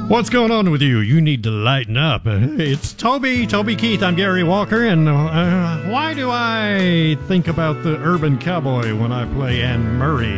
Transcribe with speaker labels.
Speaker 1: What's going on with you? You need to lighten up. It's Toby Keith. I'm Gary Walker, and why do I think about the urban cowboy when I play Anne Murray?